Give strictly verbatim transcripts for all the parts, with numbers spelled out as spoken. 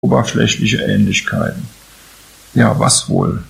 oberflächliche Ähnlichkeiten. Ja, was wohl?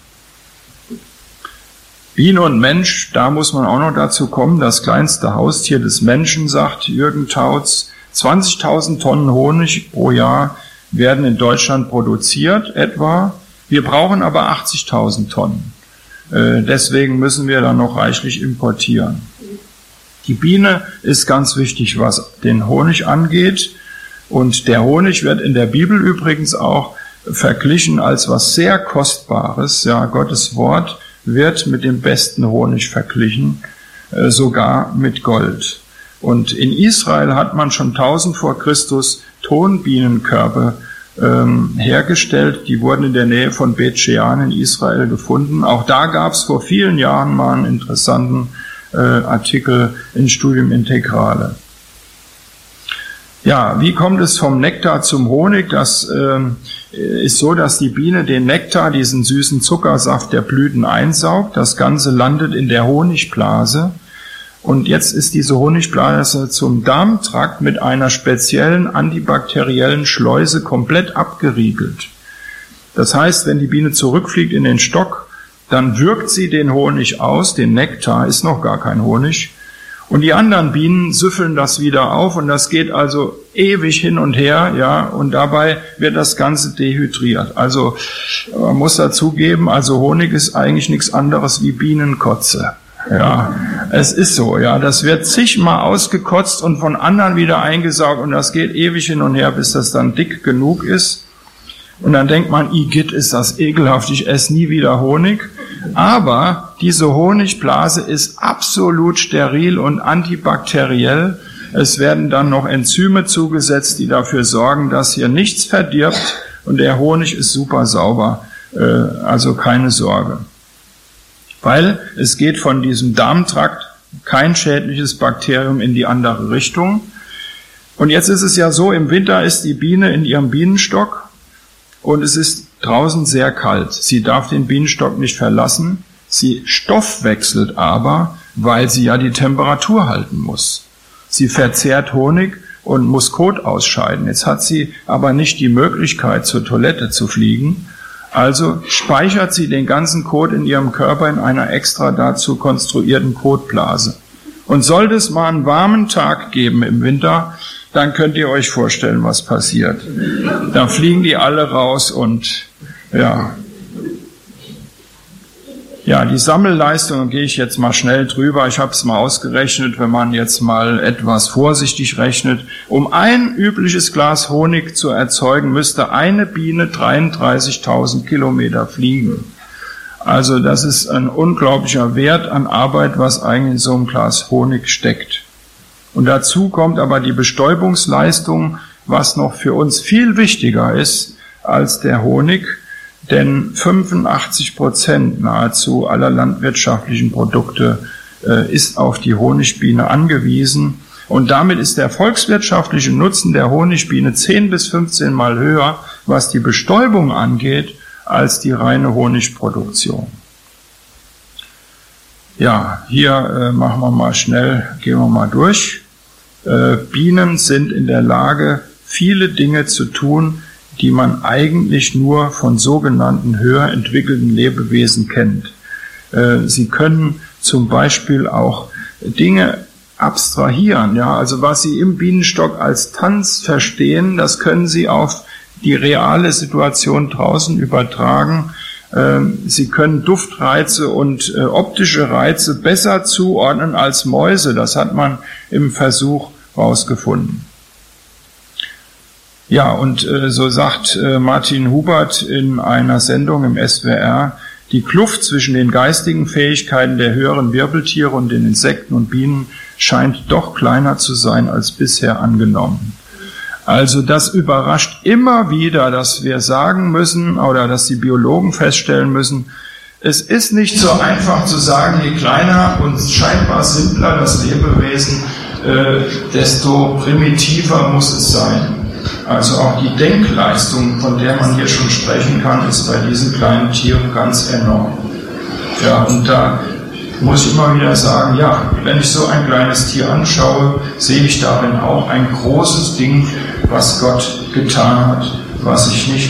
Biene und Mensch, da muss man auch noch dazu kommen, das kleinste Haustier des Menschen, sagt Jürgen Tautz, zwanzigtausend Tonnen Honig pro Jahr werden in Deutschland produziert, etwa. Wir brauchen aber achtzigtausend Tonnen. Äh, deswegen müssen wir dann noch reichlich importieren. Die Biene ist ganz wichtig, was den Honig angeht. Und der Honig wird in der Bibel übrigens auch verglichen als was sehr Kostbares. Ja, Gottes Wort wird mit dem besten Honig verglichen, äh, sogar mit Gold. Und in Israel hat man schon tausend vor Christus Tonbienenkörbe ähm, hergestellt. Die wurden in der Nähe von Bet Shean in Israel gefunden. Auch da gab es vor vielen Jahren mal einen interessanten äh, Artikel in Studium Integrale. Ja, wie kommt es vom Nektar zum Honig? Das äh, ist so, dass die Biene den Nektar, diesen süßen Zuckersaft der Blüten einsaugt. Das Ganze landet in der Honigblase. Und jetzt ist diese Honigblase zum Darmtrakt mit einer speziellen antibakteriellen Schleuse komplett abgeriegelt. Das heißt, wenn die Biene zurückfliegt in den Stock, dann würgt sie den Honig aus, den Nektar, ist noch gar kein Honig. Und die anderen Bienen süffeln das wieder auf und das geht also ewig hin und her, ja, und dabei wird das Ganze dehydriert. Also man muss dazugeben, also Honig ist eigentlich nichts anderes wie Bienenkotze. Ja, es ist so, ja, das wird zigmal ausgekotzt und von anderen wieder eingesaugt und das geht ewig hin und her, bis das dann dick genug ist. Und dann denkt man, igitt, ist das ekelhaft, ich esse nie wieder Honig. Aber diese Honigblase ist absolut steril und antibakteriell. Es werden dann noch Enzyme zugesetzt, die dafür sorgen, dass hier nichts verdirbt und der Honig ist super sauber, also keine Sorge. Weil es geht von diesem Darmtrakt kein schädliches Bakterium in die andere Richtung. Und jetzt ist es ja so, im Winter ist die Biene in ihrem Bienenstock und es ist draußen sehr kalt. Sie darf den Bienenstock nicht verlassen. Sie stoffwechselt aber, weil sie ja die Temperatur halten muss. Sie verzehrt Honig und muss Kot ausscheiden. Jetzt hat sie aber nicht die Möglichkeit, zur Toilette zu fliegen. Also speichert sie den ganzen Kot in ihrem Körper in einer extra dazu konstruierten Kotblase. Und sollte es mal einen warmen Tag geben im Winter, dann könnt ihr euch vorstellen, was passiert. Da fliegen die alle raus und ja, ja, die Sammelleistung, gehe ich jetzt mal schnell drüber. Ich habe es mal ausgerechnet, wenn man jetzt mal etwas vorsichtig rechnet. Um ein übliches Glas Honig zu erzeugen, müsste eine Biene dreiunddreißigtausend Kilometer fliegen. Also das ist ein unglaublicher Wert an Arbeit, was eigentlich in so einem Glas Honig steckt. Und dazu kommt aber die Bestäubungsleistung, was noch für uns viel wichtiger ist als der Honig. Denn fünfundachtzig Prozent nahezu aller landwirtschaftlichen Produkte äh, ist auf die Honigbiene angewiesen. Und damit ist der volkswirtschaftliche Nutzen der Honigbiene zehn bis fünfzehn Mal höher, was die Bestäubung angeht, als die reine Honigproduktion. Ja, hier äh, machen wir mal schnell, gehen wir mal durch. Äh, Bienen sind in der Lage, viele Dinge zu tun, die man eigentlich nur von sogenannten höher entwickelten Lebewesen kennt. Sie können zum Beispiel auch Dinge abstrahieren, ja, also was Sie im Bienenstock als Tanz verstehen, das können Sie auf die reale Situation draußen übertragen. Sie können Duftreize und optische Reize besser zuordnen als Mäuse, das hat man im Versuch rausgefunden. Ja, und äh, so sagt äh, Martin Hubert in einer Sendung im S W R, die Kluft zwischen den geistigen Fähigkeiten der höheren Wirbeltiere und den Insekten und Bienen scheint doch kleiner zu sein als bisher angenommen. Also das überrascht immer wieder, dass wir sagen müssen oder dass die Biologen feststellen müssen, es ist nicht so einfach zu sagen, je kleiner und scheinbar simpler das Lebewesen, äh, desto primitiver muss es sein. Also auch die Denkleistung, von der man hier schon sprechen kann, ist bei diesen kleinen Tieren ganz enorm. Ja, und da muss ich immer wieder sagen, ja, wenn ich so ein kleines Tier anschaue, sehe ich darin auch ein großes Ding, was Gott getan hat was ich nicht